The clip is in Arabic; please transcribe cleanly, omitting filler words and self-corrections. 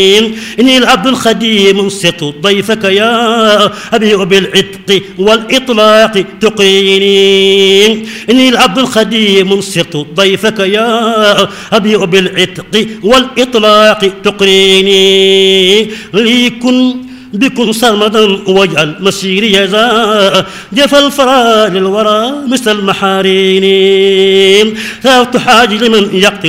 إني العبد الخديم صرت ضيفك يا أبيع بالعتق والإطلاق تقيني. إني العبد الخديم صرت ضيفك يا أبيع بالعتق والإطلاق تقريني. ليكن بكن صمدا واجعل مسيري ذا جف الفرا للورى مثل المحارين. ثابت حاج لمن يقتل